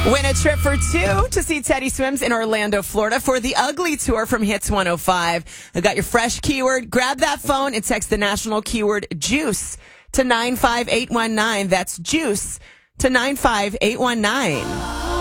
Win a trip for two to see Teddy Swims in Orlando, Florida for the Ugly Tour from Hits 105. I got your fresh keyword. Grab that phone and text the national keyword JUICE to 95819. That's JUICE to 95819.